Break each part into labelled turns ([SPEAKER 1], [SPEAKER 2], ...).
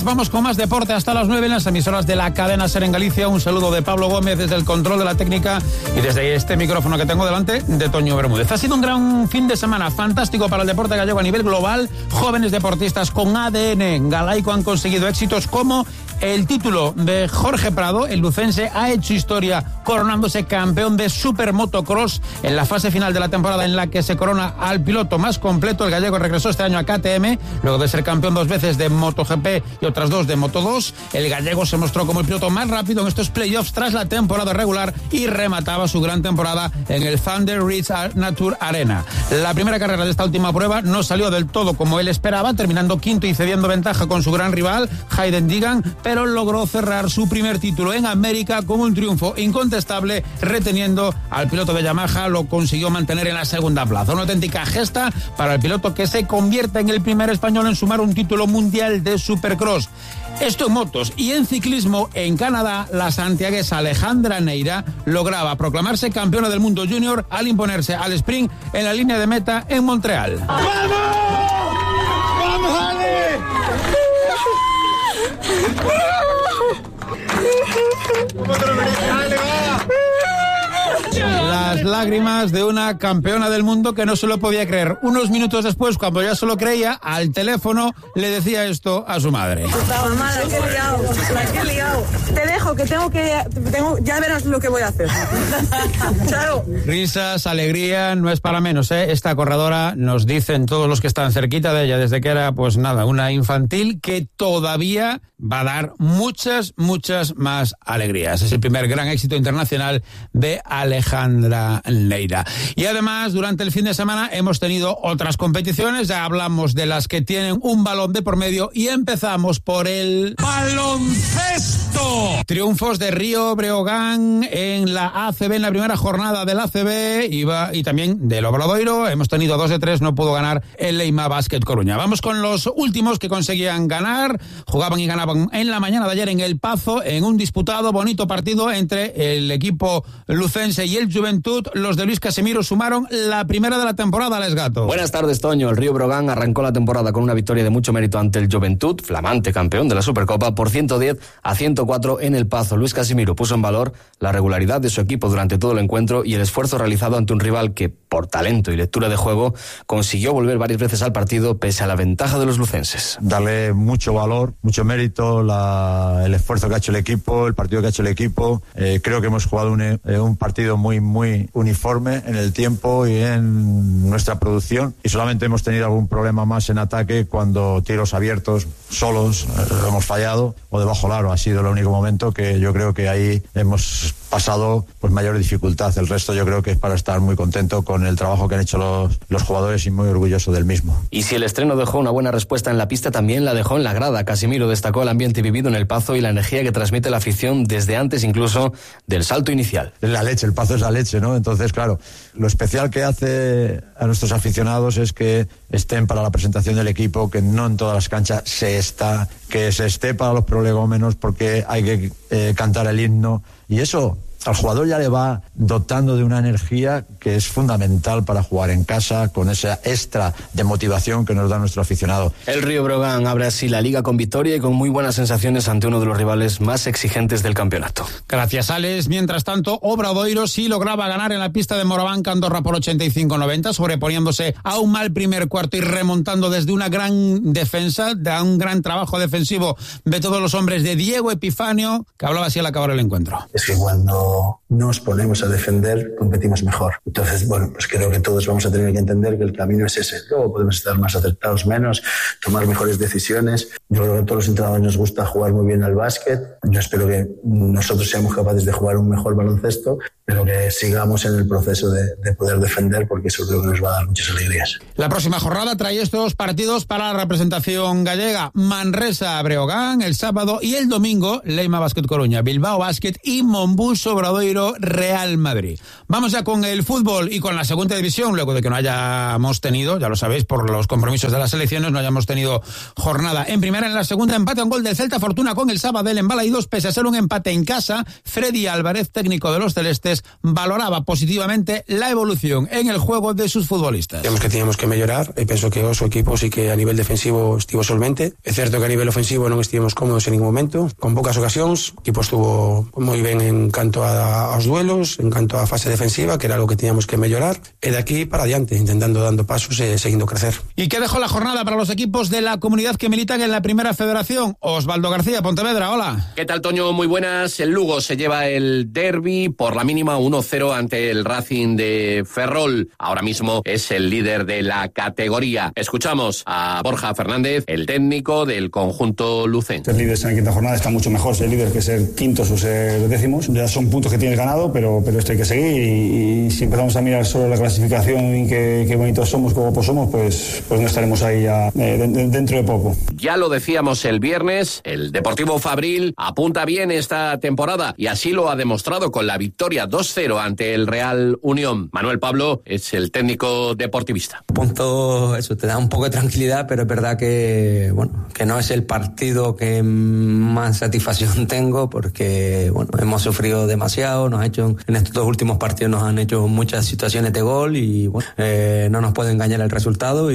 [SPEAKER 1] vamos con más deporte hasta las 9 en las emisoras de la cadena SER en Galicia. Un saludo de Pablo Gómez desde el control de la técnica y desde este micrófono que tengo delante de Toño Bermúdez. Ha sido un gran fin de semana fantástico para el deporte gallego a nivel global. Jóvenes deportistas con ADN galaico han conseguido éxitos como el título de Jorge Prado. El lucense ha hecho historia coronándose campeón de Supermotocross en la fase final de la temporada, en la que se corona al piloto más completo. El gallego regresó este año a KTM luego de ser campeón 2 veces de MotoGP y otras 2 de Moto2. El gallego se mostró como el piloto más rápido en estos playoffs tras la temporada regular y remataba su gran temporada en el Thunder Ridge Nature Arena. La primera carrera de esta última prueba no salió del todo como él esperaba, terminando quinto y cediendo ventaja con su gran rival Hayden Deegan, pero logró cerrar su primer título en América con un triunfo incontestable, reteniendo al piloto de Yamaha. Lo consiguió mantener en la segunda plaza. Una auténtica gesta para el piloto, que se convierte en el primer español en sumar un título mundial de Supercross. Esto en motos. Y en ciclismo, en Canadá, la santiaguesa Alejandra Neira lograba proclamarse campeona del mundo junior al imponerse al sprint en la línea de meta en Montreal.
[SPEAKER 2] ¡Vamos! ¡Vamos, Ale!
[SPEAKER 1] Las lágrimas de una campeona del mundo que no se lo podía creer. Unos minutos después, cuando ya se lo creía, al teléfono le decía esto a su madre.
[SPEAKER 3] Mamá, la que he liado. Te dejo, que tengo, ya verás lo que voy a hacer. Chao.
[SPEAKER 1] Risas, alegría, no es para menos, ¿eh? Esta corredora, nos dicen todos los que están cerquita de ella, desde que era, pues nada, una infantil, que todavía va a dar muchas más alegrías. Es el primer gran éxito internacional de Alejandra Neira. Y además, durante el fin de semana hemos tenido otras competiciones. Ya hablamos de las que tienen un balón de por medio y empezamos por el baloncesto. Triunfos de Río Breogán en la ACB, en la primera jornada del ACB y también del Obradoiro. Hemos tenido 2 de 3, no pudo ganar el Leima Basket Coruña. Vamos con los últimos que conseguían ganar. Jugaban y ganaban en la mañana de ayer en El Pazo, en un disputado, bonito partido entre el equipo lucense y el Juventud. Los de Luis Casimiro sumaron la primera de la temporada, Les Gato.
[SPEAKER 4] Buenas tardes, Toño. El Río Breogán arrancó la temporada con una victoria de mucho mérito ante el Juventud, flamante campeón de la Supercopa, por 110-104 en El Pazo. Luis Casimiro puso en valor la regularidad de su equipo durante todo el encuentro y el esfuerzo realizado ante un rival que, por talento y lectura de juego, consiguió volver varias veces al partido pese a la ventaja de los lucenses.
[SPEAKER 5] Darle mucho valor, mucho mérito, el esfuerzo que ha hecho el equipo, el partido que ha hecho el equipo. Creo que hemos jugado un partido muy uniforme en el tiempo y en nuestra producción, y solamente hemos tenido algún problema más en ataque cuando tiros abiertos, solos, hemos fallado, o de bajo aro. Ha sido el único momento que yo creo que ahí hemos pasado pues mayor dificultad. El resto yo creo que es para estar muy contento con el trabajo que han hecho los jugadores y muy orgulloso del mismo.
[SPEAKER 4] Y si el estreno dejó una buena respuesta en la pista, también la dejó en la grada. Casimiro destacó el ambiente vivido en El Pazo y la energía que transmite la afición desde antes incluso del salto inicial.
[SPEAKER 5] Es la leche, El Pazo es la leche, ¿no? Entonces, claro, lo especial que hace a nuestros aficionados es que estén para la presentación del equipo, que no en todas las canchas que se esté para los prolegómenos, porque hay que cantar el himno, y eso al jugador ya le va dotando de una energía que es fundamental para jugar en casa, con esa extra de motivación que nos da nuestro aficionado.
[SPEAKER 4] El Río Breogán abre así la liga con victoria y con muy buenas sensaciones ante uno de los rivales más exigentes del campeonato.
[SPEAKER 1] Gracias, Alex. Mientras tanto, Obradoiro sí lograba ganar en la pista de Morabanca Andorra por 85-90, sobreponiéndose a un mal primer cuarto y remontando desde una gran defensa, de un gran trabajo defensivo de todos los hombres de Diego Epifanio, que hablaba así al acabar el encuentro.
[SPEAKER 6] Es que cuando nos ponemos a defender, competimos mejor. Entonces, bueno, pues creo que todos vamos a tener que entender que el camino es ese. Luego podemos estar más acertados, menos, tomar mejores decisiones. Yo creo que a todos los entrenadores nos gusta jugar muy bien al básquet. Yo espero que nosotros seamos capaces de jugar un mejor baloncesto, pero que sigamos en el proceso de poder defender, porque eso creo que nos va a dar muchas alegrías.
[SPEAKER 1] La próxima jornada trae estos partidos para la representación gallega: Manresa Breogán el sábado y el domingo Leima Basket Coruña, Bilbao Basket y Monbus Obradoiro Real Madrid. Vamos ya con el fútbol y con la segunda división, luego de que no hayamos tenido, ya lo sabéis, por los compromisos de las selecciones, no hayamos tenido jornada en primera. primera, en la segunda empate a un gol del Celta Fortuna con el Sabadell en Balaídos. Pese a ser un empate en casa, Freddy Álvarez, técnico de los celestes, valoraba positivamente la evolución en el juego de sus futbolistas.
[SPEAKER 2] Teníamos que mejorar, e penso que o seu equipo sí que a nivel defensivo estivo solvente. É certo que a nivel ofensivo non estivemos cómodos en ningún momento, con poucas ocasións. O equipo estuvo moi ben en canto aos duelos, en canto á fase defensiva, que era algo que teníamos que mejorar, e de aquí para adiante, intentando dando pasos e seguindo crecer.
[SPEAKER 1] ¿Y qué dejó la jornada para los equipos de la comunidad que militan en la Primera Federación? Osvaldo García, Pontevedra, hola.
[SPEAKER 7] ¿Qué tal, Toño? Muy buenas. El Lugo se lleva el derbi por la mínima 1-0 ante el Racing de Ferrol. Ahora mismo es el líder de la categoría. Escuchamos a Borja Fernández, el técnico del conjunto lucense.
[SPEAKER 8] Ser líderes en la quinta jornada está mucho mejor ser líder que ser quintos o ser décimos. Ya son puntos que tienes ganado, pero esto hay que seguir y si empezamos a mirar solo la clasificación y qué bonitos somos, como pues somos, pues no estaremos ahí ya dentro de poco.
[SPEAKER 7] Ya lo decíamos el viernes, el Deportivo Fabril apunta bien esta temporada y así lo ha demostrado con la victoria 2-0 ante el Real Unión. Manuel Pablo es el técnico deportivista.
[SPEAKER 9] Punto, eso te da un poco de tranquilidad, pero es verdad que no es el partido que más satisfacción tengo porque hemos sufrido demasiado, en estos dos últimos partidos nos han hecho muchas situaciones de gol y no nos puede engañar el resultado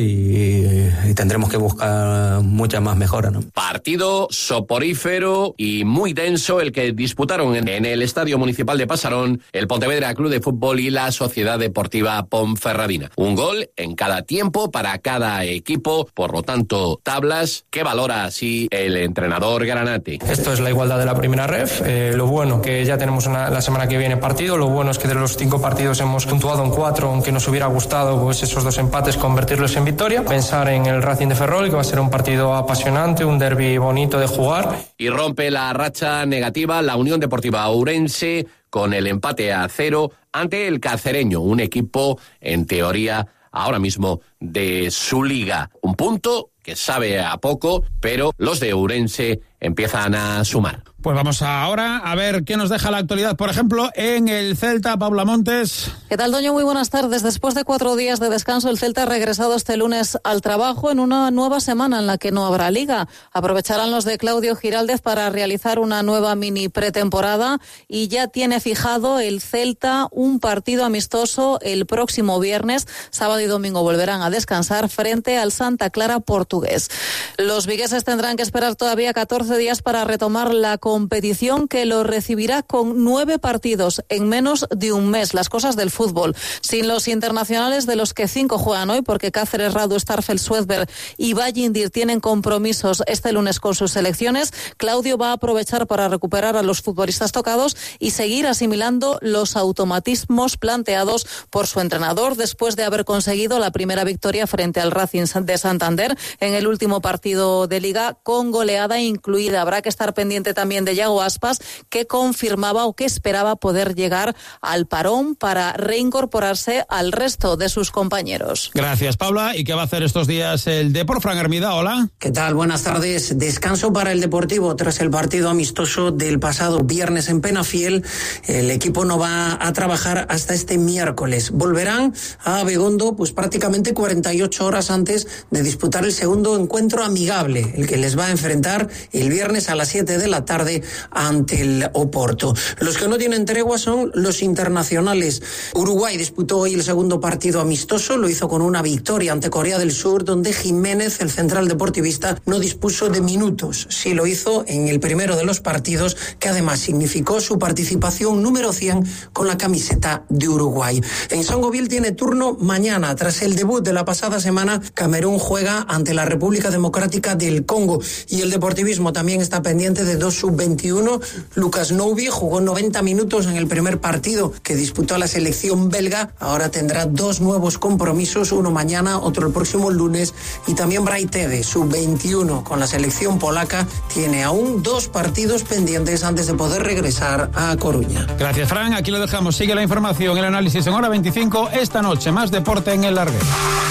[SPEAKER 9] y tendremos que buscar muchas más mejoras, ¿no?
[SPEAKER 7] Partido soporífero y muy denso el que disputaron en el Estadio Municipal de Pasarón el Pontevedra Club de Fútbol y la Sociedad Deportiva Ponferradina. Un gol en cada tiempo para cada equipo, por lo tanto, tablas que valora así el entrenador Granate.
[SPEAKER 10] Esto es la igualdad de la primera ref. Lo bueno que ya tenemos la semana que viene partido, lo bueno es que de los 5 partidos hemos puntuado en 4, aunque nos hubiera gustado pues esos 2 empates convertirlos en victoria. Pensar en el Racing de Ferrol, que va a ser un partido apasionante, un derbi bonito de jugar.
[SPEAKER 7] Y rompe la racha negativa la Unión Deportiva Ourense con el empate a 0 ante el Cacereño, un equipo en teoría ahora mismo de su liga. Un punto que sabe a poco, pero los de Ourense empiezan a sumar.
[SPEAKER 1] Pues vamos ahora a ver qué nos deja la actualidad, por ejemplo, en el Celta. Paula Montes.
[SPEAKER 11] ¿Qué tal, Toño? Muy buenas tardes. Después de 4 días de descanso, el Celta ha regresado este lunes al trabajo en una nueva semana en la que no habrá liga. Aprovecharán los de Claudio Giraldez para realizar una nueva mini pretemporada y ya tiene fijado el Celta un partido amistoso el próximo viernes. Sábado y domingo volverán a descansar frente al Santa Clara portugués. Los vigueses tendrán que esperar todavía 14 días para retomar la competición que lo recibirá con 9 partidos en menos de un mes. Las cosas del fútbol. Sin los internacionales, de los que 5 juegan hoy, porque Cáceres, Radu, Starfel, Suedberg y Vallindir tienen compromisos este lunes con sus selecciones, Claudio va a aprovechar para recuperar a los futbolistas tocados y seguir asimilando los automatismos planteados por su entrenador después de haber conseguido la primera victoria frente al Racing de Santander en el último partido de Liga con goleada incluida. Habrá que estar pendiente también de Yago Aspas, que confirmaba o que esperaba poder llegar al parón para reincorporarse al resto de sus compañeros.
[SPEAKER 1] Gracias, Paula. ¿Y qué va a hacer estos días el Depor? Fran Hermida, hola.
[SPEAKER 12] ¿Qué tal? Buenas tardes. Descanso para el Deportivo tras el partido amistoso del pasado viernes en Penafiel. El equipo no va a trabajar hasta este miércoles. Volverán a Abegondo pues prácticamente 48 horas antes de disputar el segundo encuentro amigable, el que les va a enfrentar el viernes a las 7 de la tarde ante el Oporto. Los que no tienen tregua son los internacionales. Uruguay disputó hoy el segundo partido amistoso, lo hizo con una victoria ante Corea del Sur, donde Jiménez, el central deportivista, no dispuso de minutos. Sí lo hizo en el primero de los partidos, que además significó su participación número 100 con la camiseta de Uruguay. En Sangoville tiene turno mañana. Tras el debut de la pasada semana, Camerún juega ante la República Democrática del Congo. Y el deportivismo también está pendiente de 2 sub-21. Lucas Noubi jugó 90 minutos en el primer partido que disputó la selección belga. Ahora tendrá 2 nuevos compromisos, uno mañana, otro el próximo lunes. Y también Brai Tede, sub-21 con la selección polaca, tiene aún 2 partidos pendientes antes de poder regresar a Coruña.
[SPEAKER 1] Gracias, Fran. Aquí lo dejamos. Sigue la información, el análisis en Hora 25. Esta noche más deporte en el Larguero.